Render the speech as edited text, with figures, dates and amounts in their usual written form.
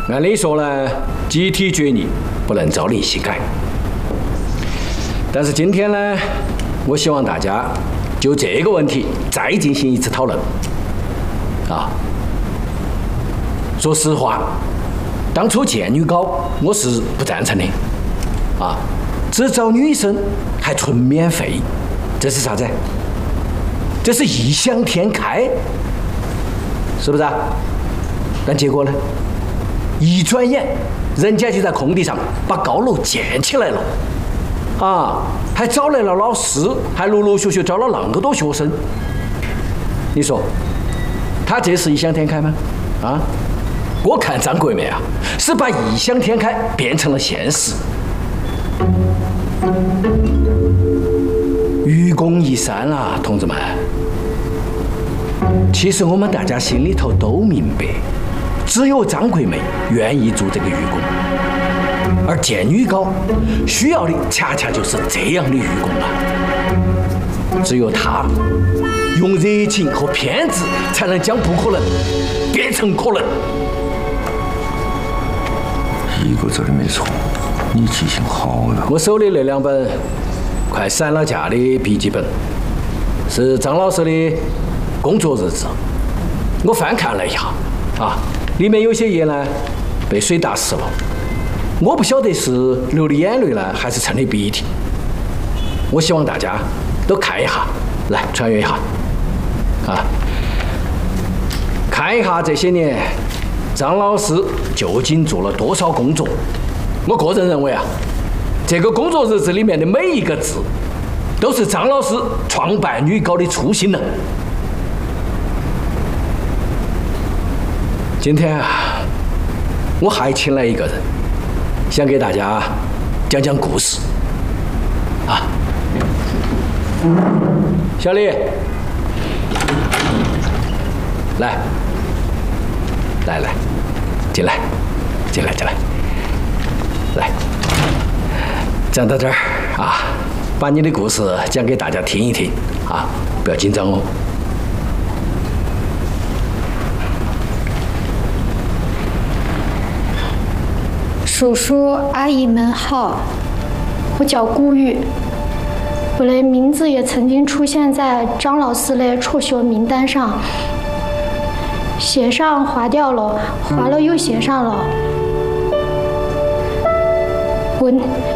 按理说呢，集体决议不能朝令夕改。但是今天呢，我希望大家就这个问题再进行一次讨论。啊，说实话，当初建女高我是不赞成的。啊，只招女生还纯免费，这是啥子？这是异想天开，是不是啊？但结果呢？一转眼，人家就在空地上把高楼建起来了，啊，还找来了老师，还陆陆续续招了那么多学生。你说，他这是异想天开吗？啊，我看张国美啊，是把异想天开变成了现实。愚公移山啊，同志们！其实我们大家心里头都明白。只有张桂梅愿意做这个愚公，而建女高需要的恰恰就是这样的愚公啊！只有她用热情和偏执，才能将不可能变成可能。 一个字儿没错，你记性好了。 我手里那2本快散了架的笔记本，是张老师的工作日志。我翻看了一下，啊。里面有些页呢被水打湿了，我不晓得是流的眼泪呢，还是蹭的鼻涕。我希望大家都看一下，来传阅一下，啊，看一下这些年张老师究竟做了多少工作。我个人认为啊，这个工作日志里面的每一个字，都是张老师创办女高的初心呢。今天啊，我还请来一个人，想给大家讲讲故事。啊，小李，来，进来，来，站到这儿啊，把你的故事讲给大家听一听啊，不要紧张哦。 叔叔阿姨们好，我叫顾玉，我的名字也曾经出现在张老师的辍学名单上，写上划掉了，划了又写上了。